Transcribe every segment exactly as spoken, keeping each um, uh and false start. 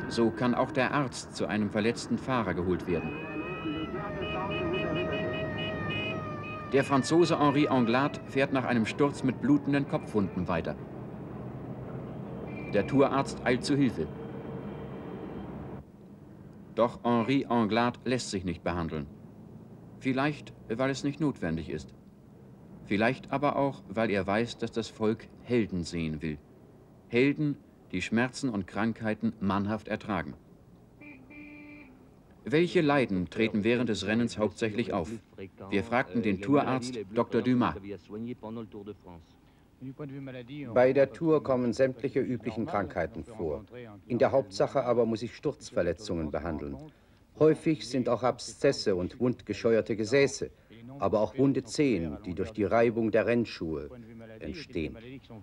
So kann auch der Arzt zu einem verletzten Fahrer geholt werden. Der Franzose Henri Anglade fährt nach einem Sturz mit blutenden Kopfwunden weiter. Der Tourarzt eilt zu Hilfe. Doch Henri Anglade lässt sich nicht behandeln. Vielleicht, weil es nicht notwendig ist. Vielleicht aber auch, weil er weiß, dass das Volk Helden sehen will. Helden, die Schmerzen und Krankheiten mannhaft ertragen. Welche Leiden treten während des Rennens hauptsächlich auf? Wir fragten den Tourarzt Doktor Dumas. Bei der Tour kommen sämtliche üblichen Krankheiten vor. In der Hauptsache aber muss ich Sturzverletzungen behandeln. Häufig sind auch Abszesse und wundgescheuerte Gesäße, aber auch wunde Zehen, die durch die Reibung der Rennschuhe entstehen.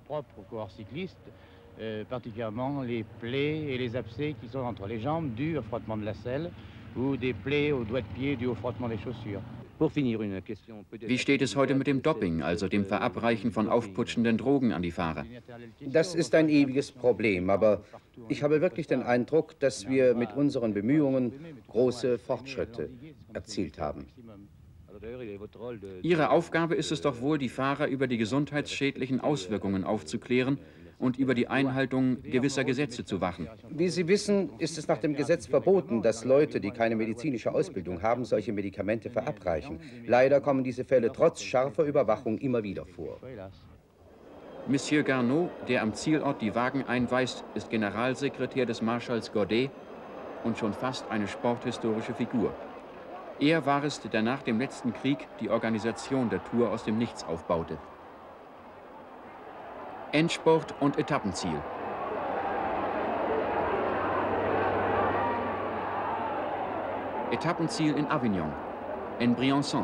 particulièrement les plaies et les abcès qui sont entre les jambes dus au frottement de la selle ou des plaies aux doigts de pied dus au frottement des chaussures. Wie steht es heute mit dem Doping, also dem Verabreichen von aufputschenden Drogen an die Fahrer? Das ist ein ewiges Problem, aber ich habe wirklich den Eindruck, dass wir mit unseren Bemühungen große Fortschritte erzielt haben. Ihre Aufgabe ist es doch wohl, die Fahrer über die gesundheitsschädlichen Auswirkungen aufzuklären und über die Einhaltung gewisser Gesetze zu wachen. Wie Sie wissen, ist es nach dem Gesetz verboten, dass Leute, die keine medizinische Ausbildung haben, solche Medikamente verabreichen. Leider kommen diese Fälle trotz scharfer Überwachung immer wieder vor. Monsieur Garneau, der am Zielort die Wagen einweist, ist Generalsekretär des Marschalls Godet und schon fast eine sporthistorische Figur. Er war es, der nach dem letzten Krieg die Organisation der Tour aus dem Nichts aufbaute. Endspurt und Etappenziel. Etappenziel in Avignon, in Briançon,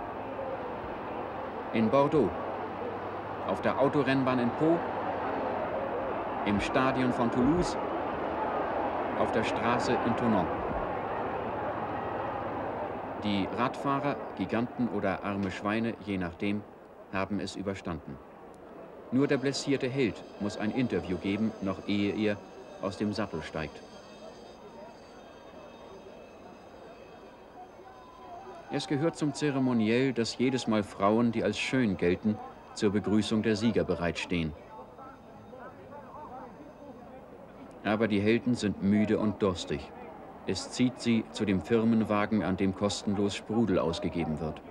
in Bordeaux, auf der Autorennbahn in Pau, im Stadion von Toulouse, auf der Straße in Thonon. Die Radfahrer, Giganten oder arme Schweine, je nachdem, haben es überstanden. Nur der blessierte Held muss ein Interview geben, noch ehe er aus dem Sattel steigt. Es gehört zum Zeremoniell, dass jedes Mal Frauen, die als schön gelten, zur Begrüßung der Sieger bereitstehen. Aber die Helden sind müde und durstig. Es zieht sie zu dem Firmenwagen, an dem kostenlos Sprudel ausgegeben wird.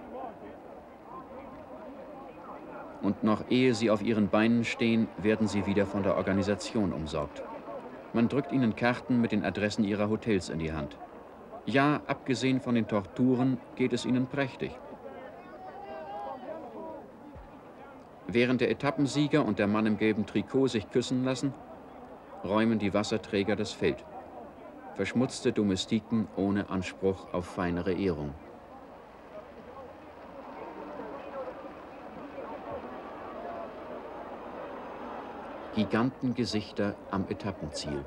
Und noch ehe sie auf ihren Beinen stehen, werden sie wieder von der Organisation umsorgt. Man drückt ihnen Karten mit den Adressen ihrer Hotels in die Hand. Ja, abgesehen von den Torturen geht es ihnen prächtig. Während der Etappensieger und der Mann im gelben Trikot sich küssen lassen, räumen die Wasserträger das Feld. Verschmutzte Domestiken ohne Anspruch auf feinere Ehrung. Gigantengesichter am Etappenziel.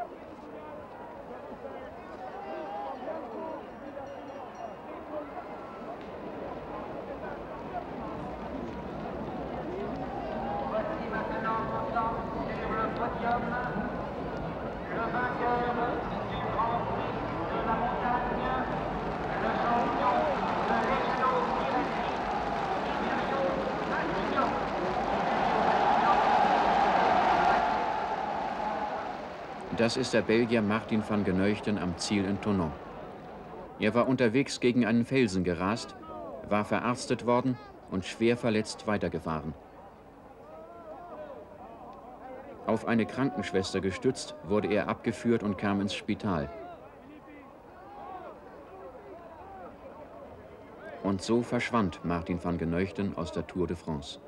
Das ist der Belgier Martin van Geneuchten am Ziel in Thonon. Er war unterwegs gegen einen Felsen gerast, war verarztet worden und schwer verletzt weitergefahren. Auf eine Krankenschwester gestützt, wurde er abgeführt und kam ins Spital. Und so verschwand Martin van Geneuchten aus der Tour de France.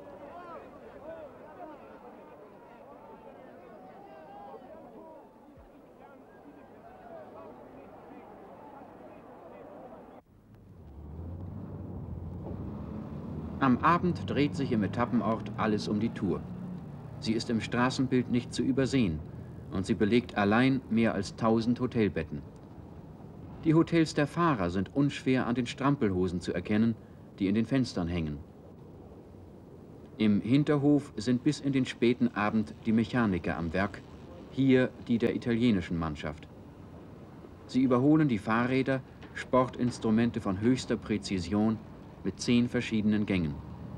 Am Abend dreht sich im Etappenort alles um die Tour. Sie ist im Straßenbild nicht zu übersehen und sie belegt allein mehr als tausend Hotelbetten. Die Hotels der Fahrer sind unschwer an den Strampelhosen zu erkennen, die in den Fenstern hängen. Im Hinterhof sind bis in den späten Abend die Mechaniker am Werk, hier die der italienischen Mannschaft. Sie überholen die Fahrräder, Sportinstrumente von höchster Präzision mit zehn verschiedenen Gängen.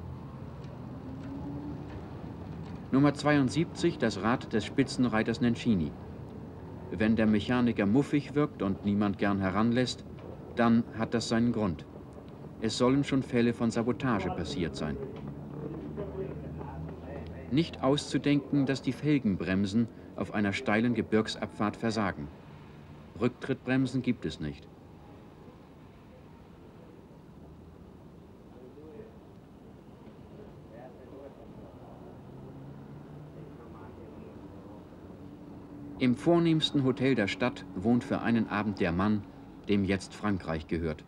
Nummer zweiundsiebzig, das Rad des Spitzenreiters Nencini. Wenn der Mechaniker muffig wirkt und niemand gern heranlässt, dann hat das seinen Grund. Es sollen schon Fälle von Sabotage passiert sein. Nicht auszudenken, dass die Felgenbremsen auf einer steilen Gebirgsabfahrt versagen. Rücktrittbremsen gibt es nicht. Im vornehmsten Hotel der Stadt wohnt für einen Abend der Mann, dem jetzt Frankreich gehört.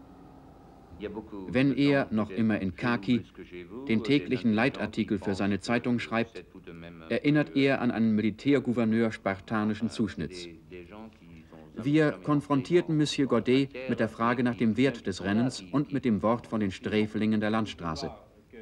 Wenn er, noch immer in Khaki, den täglichen Leitartikel für seine Zeitung schreibt, erinnert er an einen Militärgouverneur spartanischen Zuschnitts. Wir konfrontierten Monsieur Godet mit der Frage nach dem Wert des Rennens und mit dem Wort von den Sträflingen der Landstraße.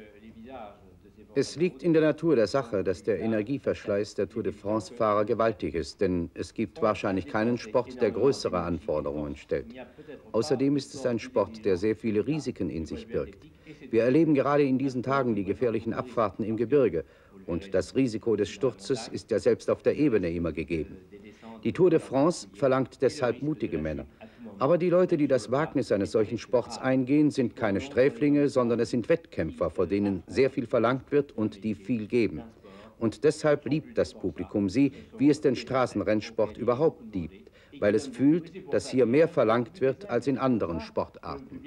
Es liegt in der Natur der Sache, dass der Energieverschleiß der Tour de France-Fahrer gewaltig ist, denn es gibt wahrscheinlich keinen Sport, der größere Anforderungen stellt. Außerdem ist es ein Sport, der sehr viele Risiken in sich birgt. Wir erleben gerade in diesen Tagen die gefährlichen Abfahrten im Gebirge und das Risiko des Sturzes ist ja selbst auf der Ebene immer gegeben. Die Tour de France verlangt deshalb mutige Männer. Aber die Leute, die das Wagnis eines solchen Sports eingehen, sind keine Sträflinge, sondern es sind Wettkämpfer, vor denen sehr viel verlangt wird und die viel geben. Und deshalb liebt das Publikum sie, wie es den Straßenrennsport überhaupt liebt, weil es fühlt, dass hier mehr verlangt wird als in anderen Sportarten.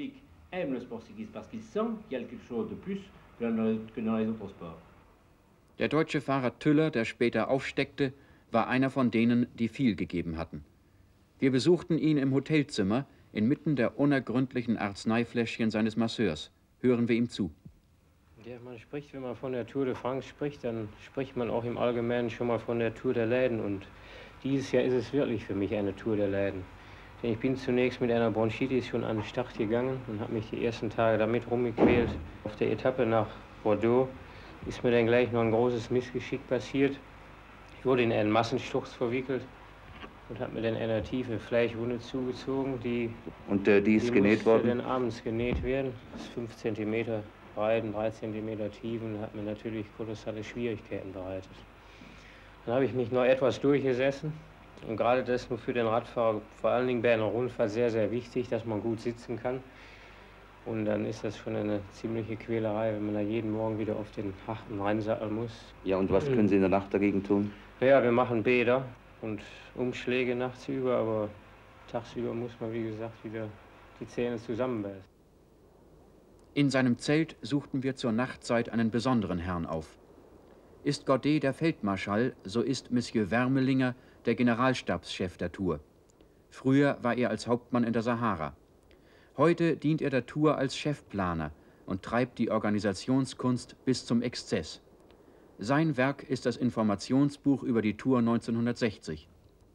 Der deutsche Fahrer Tüller, der später aufsteckte, war einer von denen, die viel gegeben hatten. Wir besuchten ihn im Hotelzimmer, inmitten der unergründlichen Arzneifläschchen seines Masseurs. Hören wir ihm zu. Ja, man spricht, wenn man von der Tour de France spricht, dann spricht man auch im Allgemeinen schon mal von der Tour der Läden. Und dieses Jahr ist es wirklich für mich eine Tour der Läden. Denn ich bin zunächst mit einer Bronchitis schon an den Start gegangen und habe mich die ersten Tage damit rumgequält. Auf der Etappe nach Bordeaux ist mir dann gleich noch ein großes Missgeschick passiert. Ich wurde in einen Massensturz verwickelt und habe mir dann eine tiefe Fleischwunde zugezogen, die, und äh, die ist die genäht worden? dann abends genäht werden. Das ist fünf Zentimeter breit und drei Zentimeter tief und hat mir natürlich kolossale Schwierigkeiten bereitet. Dann habe ich mich noch etwas durchgesessen und gerade das nur für den Radfahrer, vor allen Dingen bei einer Rundfahrt, sehr, sehr wichtig, dass man gut sitzen kann. Und dann ist das schon eine ziemliche Quälerei, wenn man da jeden Morgen wieder auf den harten reinsatteln muss. Ja, und was können Sie in der Nacht dagegen tun? Ja, wir machen Bäder und Umschläge nachts über, aber tagsüber muss man, wie gesagt, wieder die Zähne zusammenbeißen. In seinem Zelt suchten wir zur Nachtzeit einen besonderen Herrn auf. Ist Godet der Feldmarschall, so ist Monsieur Wermelinger der Generalstabschef der Tour. Früher war er als Hauptmann in der Sahara. Heute dient er der Tour als Chefplaner und treibt die Organisationskunst bis zum Exzess. Sein Werk ist das Informationsbuch über die Tour neunzehnhundertsechzig.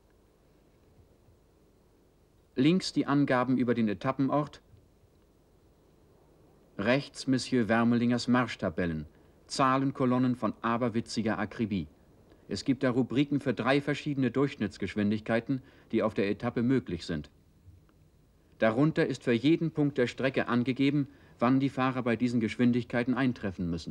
Links die Angaben über den Etappenort, rechts Monsieur Wermelingers Marschtabellen, Zahlenkolonnen von aberwitziger Akribie. Es gibt da Rubriken für drei verschiedene Durchschnittsgeschwindigkeiten, die auf der Etappe möglich sind. Darunter ist für jeden Punkt der Strecke angegeben, wann die Fahrer bei diesen Geschwindigkeiten eintreffen müssen.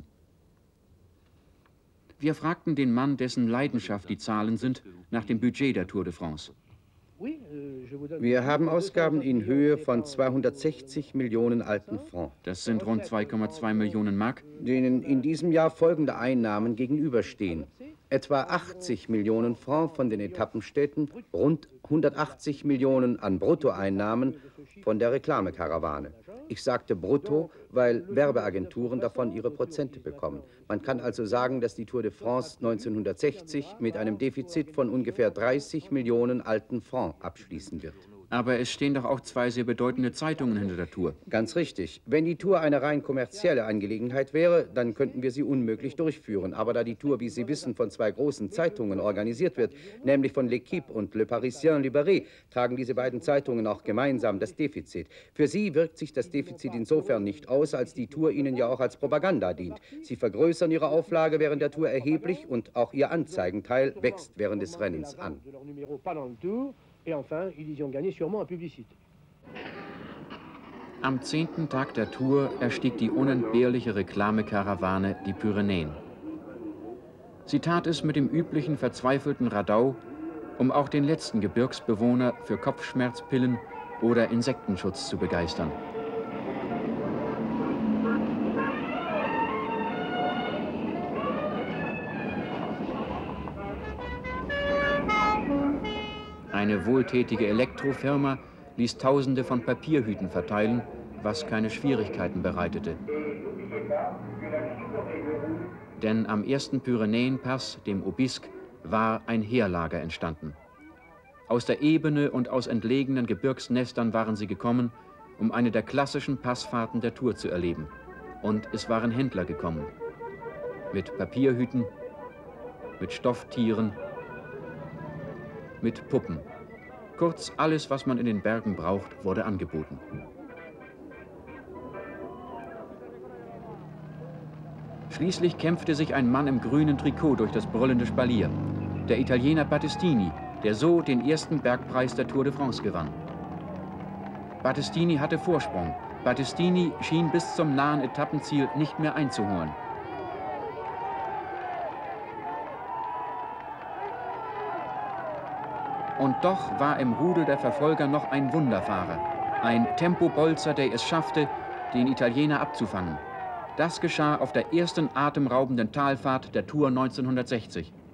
Wir fragten den Mann, dessen Leidenschaft die Zahlen sind, nach dem Budget der Tour de France. Wir haben Ausgaben in Höhe von zweihundertsechzig Millionen alten Francs. Das sind rund zwei Komma zwei Millionen Mark. Denen in diesem Jahr folgende Einnahmen gegenüberstehen. Etwa achtzig Millionen Francs von den Etappenstädten, rund hundertachtzig Millionen an Bruttoeinnahmen von der Reklamekarawane. Ich sagte brutto, weil Werbeagenturen davon ihre Prozente bekommen. Man kann also sagen, dass die Tour de France neunzehnhundertsechzig mit einem Defizit von ungefähr dreißig Millionen alten Francs abschließen wird. Aber es stehen doch auch zwei sehr bedeutende Zeitungen hinter der Tour. Ganz richtig. Wenn die Tour eine rein kommerzielle Angelegenheit wäre, dann könnten wir sie unmöglich durchführen. Aber da die Tour, wie Sie wissen, von zwei großen Zeitungen organisiert wird, nämlich von L'Équipe und Le Parisien Libéré, tragen diese beiden Zeitungen auch gemeinsam das Defizit. Für sie wirkt sich das Defizit insofern nicht aus, als die Tour ihnen ja auch als Propaganda dient. Sie vergrößern ihre Auflage während der Tour erheblich und auch ihr Anzeigenteil wächst während des Rennens an. Am zehnten Tag der Tour erstieg die unentbehrliche Reklamekarawane die Pyrenäen. Sie tat es mit dem üblichen verzweifelten Radau, um auch den letzten Gebirgsbewohner für Kopfschmerzpillen oder Insektenschutz zu begeistern. Eine wohltätige Elektrofirma ließ Tausende von Papierhüten verteilen, was keine Schwierigkeiten bereitete. Denn am ersten Pyrenäenpass, dem Aubisque, war ein Heerlager entstanden. Aus der Ebene und aus entlegenen Gebirgsnestern waren sie gekommen, um eine der klassischen Passfahrten der Tour zu erleben. Und es waren Händler gekommen. Mit Papierhüten, mit Stofftieren, mit Puppen. Kurz, alles, was man in den Bergen braucht, wurde angeboten. Schließlich kämpfte sich ein Mann im grünen Trikot durch das brüllende Spalier. Der Italiener Battistini, der so den ersten Bergpreis der Tour de France gewann. Battistini hatte Vorsprung. Battistini schien bis zum nahen Etappenziel nicht mehr einzuholen. Und doch war im Rudel der Verfolger noch ein Wunderfahrer, ein Tempobolzer, der es schaffte, den Italiener abzufangen. Das geschah auf der ersten atemraubenden Talfahrt der Tour neunzehnhundertsechzig.